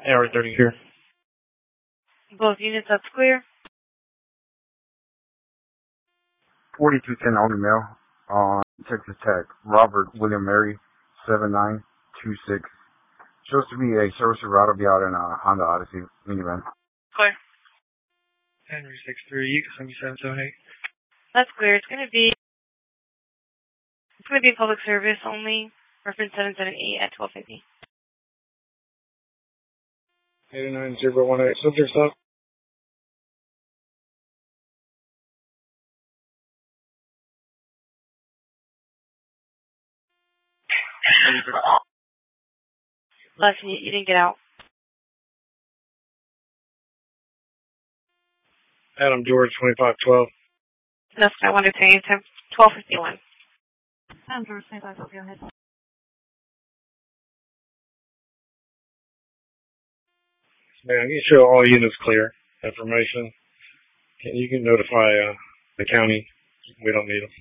Error 30 here. Both units, that's clear. 4210 Army Mail on Texas Tech. Robert William Mary 7926. Shows to be a service route will be out in a Honda Odyssey minivan. Clear. Henry 63, 7778. That's clear. It's gonna be public service only. Reference 778 at 1250. 89018. Subject stop. Last, you didn't get out. Adam George 2512. That's what I wanted to say. It's 1251. Adam George 2512. Go ahead. Man, you show all units clear information. You can notify the county. We don't need them.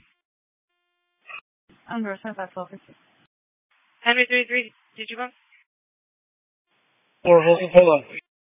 Adam George 2512. Henry 33, did you go? Hold on.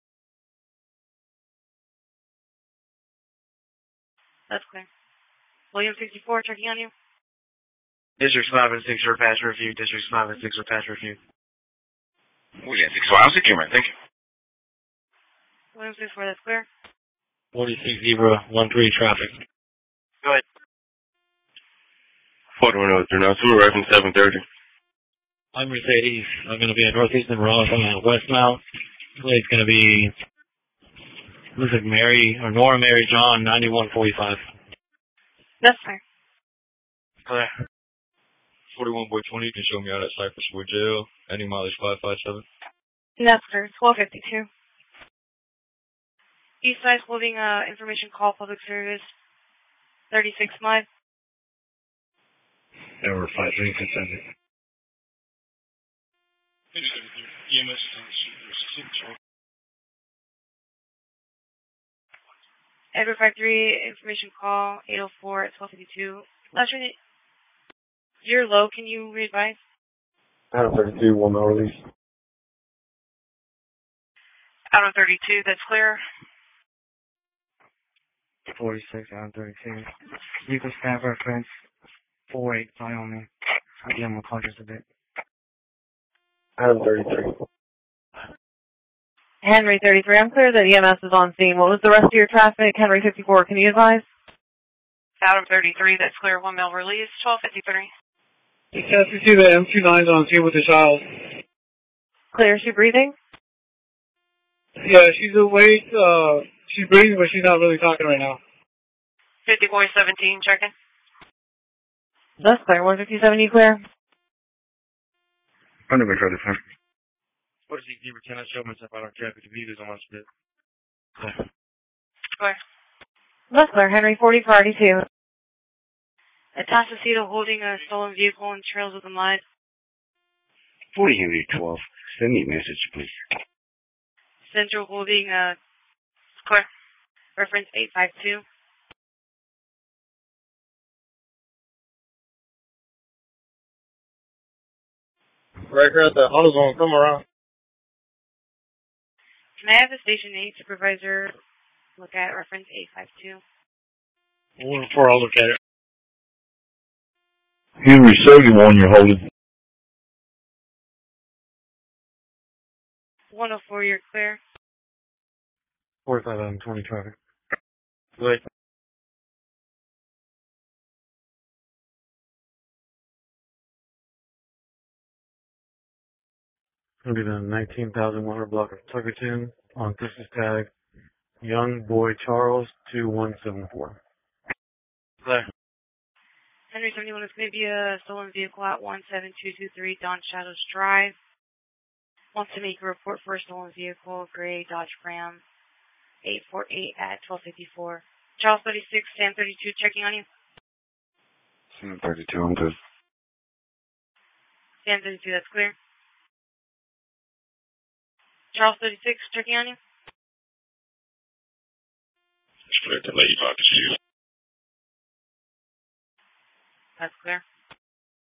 That's clear. William 64, checking on you. Districts 5 and 6 for pass review. Districts 5 and 6 for pass review. William 64, I'll secure, man. Thank you. William 64, that's clear. 46 Zebra 13 traffic. Go ahead. 4103, now, Subaru reference 730. I'm Mercedes. I'm going to be at Northeastern Ross. I'm at Westmount. It's going to be, looks like Nora Mary John, 9145. That's fine. Clear. 41 boy 20, you can show me out at Cypress Wood Jail. Any mileage 557. That's clear. 1252. East side holding information call public service 36 miles. Error 5367. EMS Edward 53, information call 804 at 1252. Last unit, you're low. Can you re-advise? Adam 32, 1 mile release. Out of 32, that's clear. 46 Adam 32. Vehicle staff reference 48 Wyoming. I'm gonna call just a bit. Adam 33. Henry 33, I'm clear that EMS is on scene. What was the rest of your traffic? Henry 54, can you advise? Out of 33, that's clear. 1 mile release, 1253. Yes, we see the M29's on scene with the child. Clear, is she breathing? Yeah, she's awake. She's breathing, but she's not really talking right now. 5417, checking. That's clear. 157, you clear? I'm gonna try this one. 46 Zebra 10, I show myself out on traffic. The vehicle's on my split. Clear. That's clear. Henry 4042. Atascocito holding a stolen vehicle in trails of the mud. 40 Henry 12. Send me a message, please. Central holding clear. Reference 852. Right here at the auto zone. Come around. Can I have the Station 8 supervisor look at reference 852? 104, I'll look at it. Henry 71, you're holding. 104, you're clear. 45 on 20 traffic. Good. It'll be the 19,100 block of Tuckerton on Texas Tag. Young Boy Charles 2174. Clear. Henry 71 is going to be a stolen vehicle at 17223 Don Shadows Drive. Wants to make a report for a stolen vehicle, gray Dodge Ram 848 at 1254. Charles 36, Sam 32, checking on you. Sam 32, I'm good. Sam 32, that's clear. Charles 36, checking on you. It's clear to lay you out the shoes. That's clear.